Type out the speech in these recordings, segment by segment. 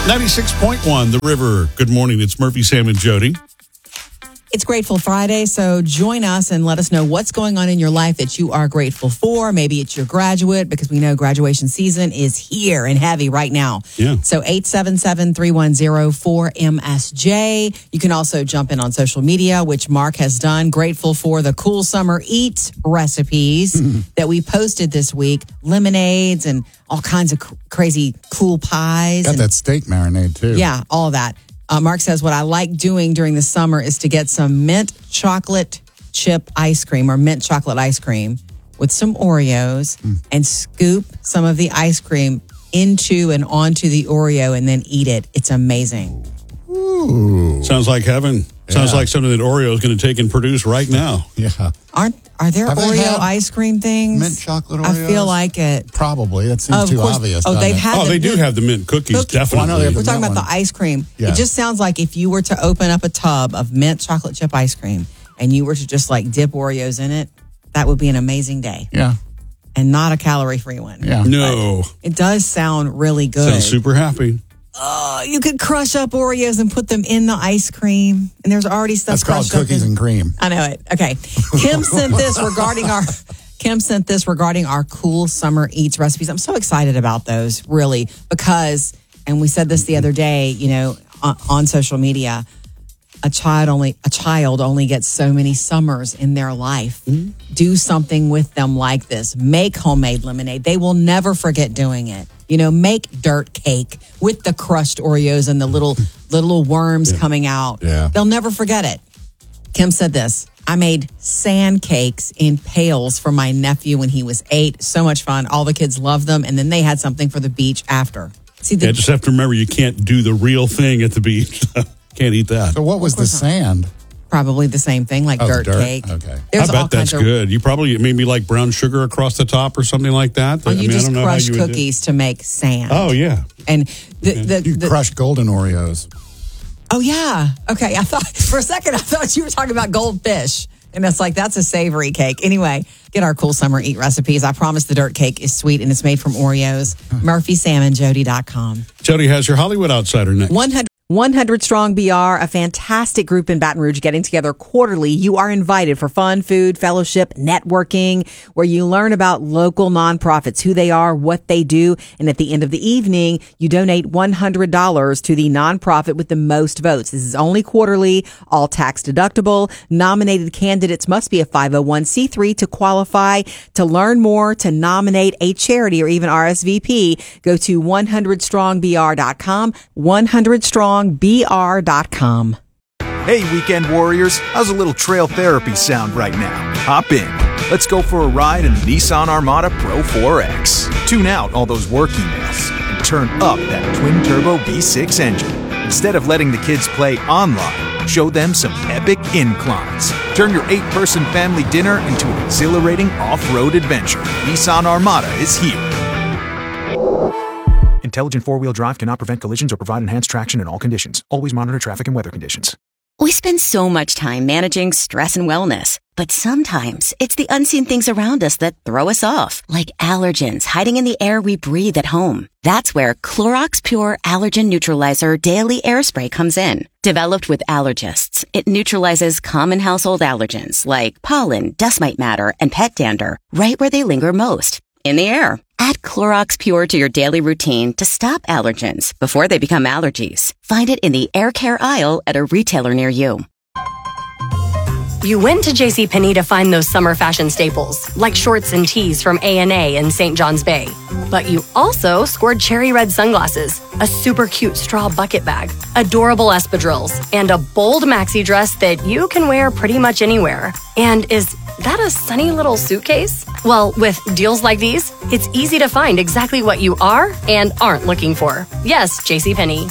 96.1 The River. Good morning. It's Murphy, Sam, and Jody. It's Grateful Friday, so join us and let us know what's going on in your life that you are grateful for. Maybe it's your graduate, because we know graduation season is here and heavy right now. Yeah. So 877-310-4MSJ. You can also jump in on social media, which Mark has done. Grateful for the cool summer eat recipes that we posted this week. Lemonades and all kinds of crazy cool pies. Got that steak marinade, too. Yeah, all of that. Mark says, what I like doing during the summer is to get some mint chocolate chip ice cream or mint chocolate ice cream with some Oreos and scoop some of the ice cream into and onto the Oreo and then eat it. It's amazing. Ooh. Sounds like heaven. Sounds like something that Oreo is going to take and produce right now. Yeah. Are there Have they Oreo had ice cream things? mint chocolate Oreos? I feel like it. Probably. That seems too obvious. Oh, they've had they do have the mint cookies, definitely. Well, I know they have We're talking mint about one. the ice cream. Yeah. It just sounds like if you were to open up a tub of mint chocolate chip ice cream and you were to just like dip Oreos in it, that would be an amazing day. Yeah. And not a calorie-free one. Yeah. No. But it does sound really good. Sounds super happy. You could crush up Oreos and put them in the ice cream. And there's already stuff That's called crushed cookies up and cream. I know it. Okay. Kim sent this regarding our cool summer eats recipes. I'm so excited about those, really, because, and we said this the other day, you know, on social media, a child only gets so many summers in their life. Do something with them like this. Make homemade lemonade. They will never forget doing it. You know, make dirt cake with the crushed Oreos and the little worms coming out. Yeah. They'll never forget it. Kim said this: I made sand cakes in pails for my nephew when he was 8. So much fun. All the kids loved them. And then they had something for the beach after. See, Just have to remember you can't do the real thing at the beach. Can't eat that. So what was the sand? probably the same thing, like dirt cake. Okay. There's I bet that's good. You probably maybe like brown sugar across the top or something like that. Or you just I don't know crush how you would cookies to make sand. Oh, yeah. And You crush golden Oreos. Oh, yeah. Okay. I thought for a second, you were talking about goldfish. And it's like, that's a savory cake. Anyway, get our cool summer eat recipes. I promise the dirt cake is sweet and it's made from Oreos. MurphySamandJody.com. Jody has your Hollywood Outsider next. 100 Strong BR, a fantastic group in Baton Rouge getting together quarterly. You are invited for fun, food, fellowship, networking, where you learn about local nonprofits, who they are, what they do. And at the end of the evening, you donate $100 to the nonprofit with the most votes. This is only quarterly, all tax deductible. Nominated candidates must be a 501c3 to qualify. To learn more, to nominate a charity or even RSVP, go to 100strongbr.com, 100strongbr.com. Hey, weekend warriors, how's a little trail therapy sound right now? Hop in. Let's go for a ride in the Nissan Armada Pro 4X. Tune out all those work emails and turn up that twin-turbo V6 engine. Instead of letting the kids play online, show them some epic inclines. Turn your 8-person family dinner into an exhilarating off-road adventure. Nissan Armada is here. Intelligent four-wheel drive cannot prevent collisions or provide enhanced traction in all conditions. Always monitor traffic and weather conditions. We spend so much time managing stress and wellness, but sometimes it's the unseen things around us that throw us off, like allergens hiding in the air we breathe at home. That's where Clorox Pure Allergen Neutralizer Daily Air Spray comes in. Developed with allergists, it neutralizes common household allergens like pollen, dust mite matter, and pet dander right where they linger most, in the air. Add Clorox Pure to your daily routine to stop allergens before they become allergies. Find it in the air care aisle at a retailer near you. You went to JCPenney to find those summer fashion staples, like shorts and tees from A&A in St. John's Bay. But you also scored cherry red sunglasses, a super cute straw bucket bag, adorable espadrilles, and a bold maxi dress that you can wear pretty much anywhere. And is that a sunny little suitcase? Well, with deals like these, it's easy to find exactly what you are and aren't looking for. Yes, JCPenney.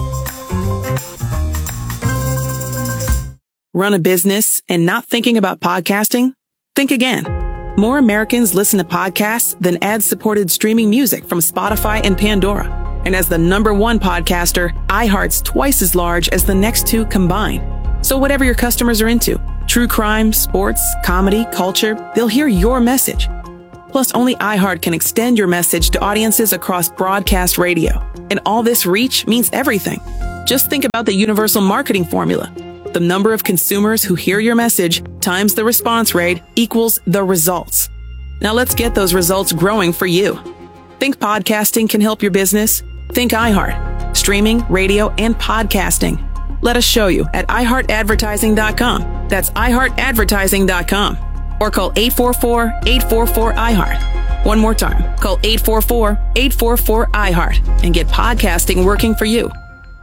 Run a business and not thinking about podcasting? Think again. More Americans listen to podcasts than ad-supported streaming music from Spotify and Pandora. And as the #1 podcaster, iHeart's twice as large as the next two combined. So whatever your customers are into, true crime, sports, comedy, culture, they'll hear your message. Plus, only iHeart can extend your message to audiences across broadcast radio. And all this reach means everything. Just think about the universal marketing formula. The number of consumers who hear your message times the response rate equals the results. Now let's get those results growing for you. Think podcasting can help your business? Think iHeart. Streaming, radio, and podcasting. Let us show you at iHeartAdvertising.com. That's iHeartAdvertising.com. Or call 844-844-iHeart. One more time. Call 844-844-iHeart and get podcasting working for you.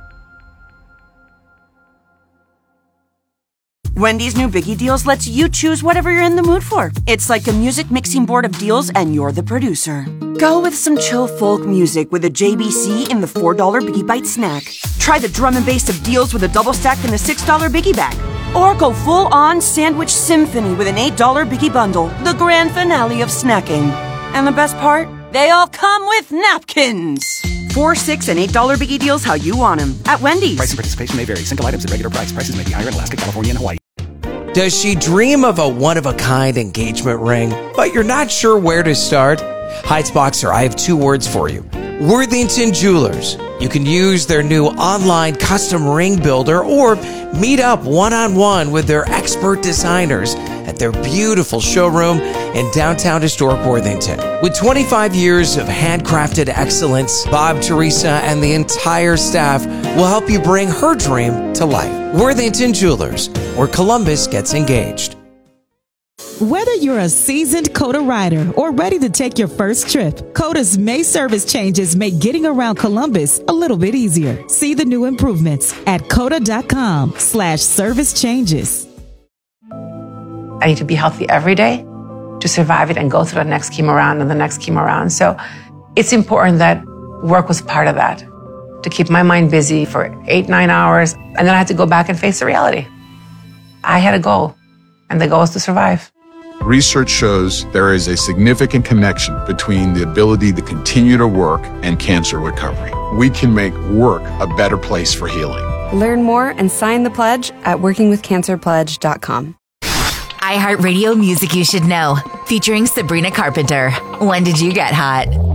Wendy's new Biggie Deals lets you choose whatever you're in the mood for. It's like a music mixing board of deals, and you're the producer. Go with some chill folk music with a JBC in the $4 Biggie Bite snack. Try the drum and bass of deals with a double stack in the $6 Biggie bag. Or go full-on sandwich symphony with an $8 Biggie bundle, the grand finale of snacking. And the best part? They all come with napkins. $4, $6, and $8 Biggie Deals how you want them at Wendy's. Price and participation may vary. Single items at regular price. Prices may be higher in Alaska, California, and Hawaii. Does she dream of a one-of-a-kind engagement ring, but you're not sure where to start? Heights Boxer, I have two words for you. Worthington Jewelers. You can use their new online custom ring builder or meet up one-on-one with their expert designers at their beautiful showroom in downtown historic Worthington. With 25 years of handcrafted excellence, Bob, Teresa, and the entire staff will help you bring her dream to life. Worthington Jewelers, where Columbus gets engaged. Whether you're a seasoned COTA rider or ready to take your first trip, COTA's May service changes make getting around Columbus a little bit easier. See the new improvements at COTA.com/service changes. I need to be healthy every day to survive it and go through the next chemo round and the next chemo round. So it's important that work was part of that, to keep my mind busy for 8-9 hours. And then I had to go back and face the reality. I had a goal, and the goal is to survive. Research shows there is a significant connection between the ability to continue to work and cancer recovery. We can make work a better place for healing. Learn more and sign the pledge at workingwithcancerpledge.com. iHeartRadio Music You Should Know, featuring Sabrina Carpenter. When did you get hot?